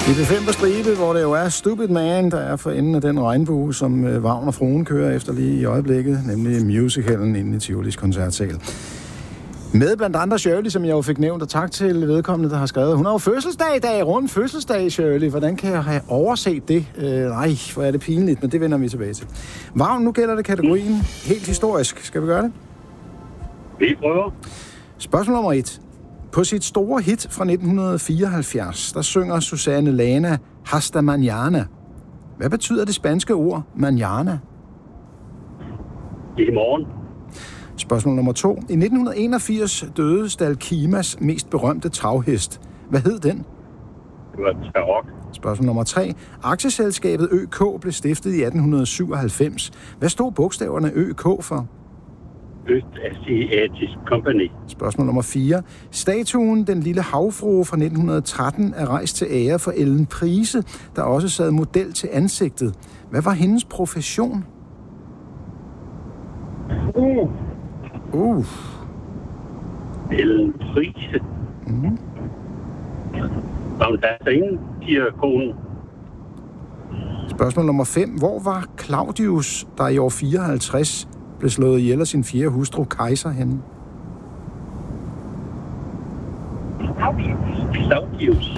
I P5 på stribe, hvor det jo er Stupid Man, der er for enden af den regnbue, som Vagn og Fruen kører efter lige i øjeblikket, nemlig musicalen inde i Tivolis koncertsal. Med blandt andre Shirley, som jeg jo fik nævnt, og tak til vedkommende, der har skrevet. Hun har jo fødselsdag i dag, rundt fødselsdag, Shirley. Hvordan kan jeg have overset det? Nej, hvor er det pinligt, men det vender vi tilbage til. Vagn, nu gælder det kategorien helt historisk. Skal vi gøre det? Vi prøver. Spørgsmål nummer 1. På sit store hit fra 1974, der synger Susanne Lana Hasta Mañana. Hvad betyder det spanske ord mañana? I morgen. Spørgsmål nummer 2. I 1981 døde Stal Kimas mest berømte travhest. Hvad hed den? Det var Tarok. Spørgsmål nummer 3. Aktieselskabet ØK blev stiftet i 1897. Hvad stod bogstaverne ØK for? Østasiatisk Company. Spørgsmål nummer 4. Statuen Den Lille Havfrue fra 1913 er rejst til ære for Ellen Prise, der også sad model til ansigtet. Hvad var hendes profession? Ellen Prise. Var hun danserinde, siger konen. Spørgsmål nummer 5. Hvor var Claudius, der i år 54 blev slået ihjel af sin 4. hustru Kejser henne? Claudius.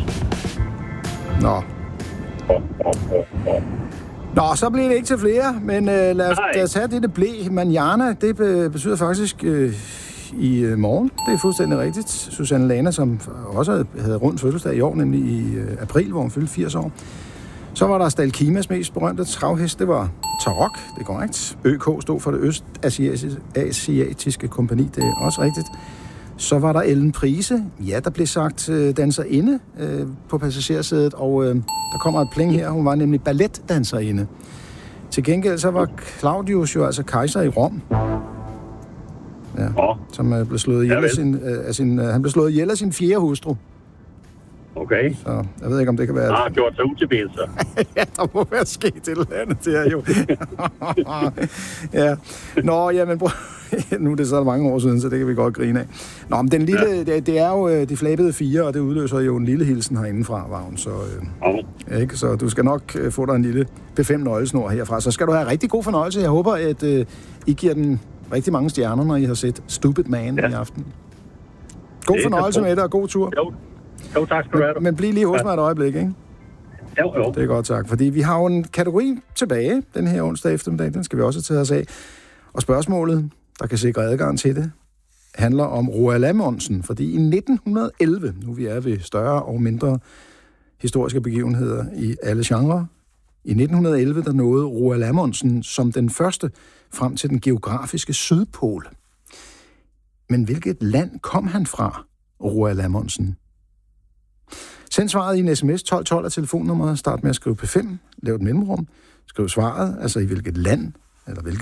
Nå, så bliver det ikke til flere, men lad os have det blæ. Manjana, det betyder faktisk i morgen. Det er fuldstændig rigtigt. Susanne Lana, som også havde rundt fødselsdag i år, nemlig i april, hvor hun fyldte 80 år. Så var der Stal Kimas mest berømte travhest, det var Tarok, det er korrekt. ØK stod for det Østasiatiske Kompani, det er også rigtigt. Så var der Ellen Prise, ja, der blev sagt danserinde på passagersædet, og der kommer et pling her, hun var nemlig balletdanserinde. Til gengæld så var Claudius jo altså kejser i Rom, ja, som blev slået ihjel han blev slået ihjel af sin 4. hustru. Okay. Så jeg ved ikke, om det kan være... har gjort sig utilbid, så. Ja, der må være sket et eller andet der, jo. Ja. Nå, jamen, nu er det så mange år siden, så det kan vi godt grine af. Nå, men den lille, det er jo de flabede 4, og det udløser jo en lille hilsen herindefra, Vagn, så... ikke? Så du skal nok få dig en lille P5-nøglesnor herfra. Så skal du have rigtig god fornøjelse. Jeg håber, at I giver den rigtig mange stjerner, når I har set Stupid Man i aften. God fornøjelse med det, og god tur. Jo, tak skal du have. Men bliv lige hos mig et øjeblik, ikke? Jo. Det er godt, tak. Fordi vi har jo en kategori tilbage den her onsdag eftermiddag. Den skal vi også tage os af. Og spørgsmålet, der kan sikre adgang til det, handler om Roald Amundsen. Fordi i 1911, nu vi er ved større og mindre historiske begivenheder i alle genrer, i 1911, der nåede Roald Amundsen som den første frem til den geografiske sydpol. Men hvilket land kom han fra, Roald Amundsen? Send svaret i en sms 1212 af telefonnummeret. Start med at skrive P5. Lav et mellemrum. Skriv svaret, altså i hvilket land, eller hvilket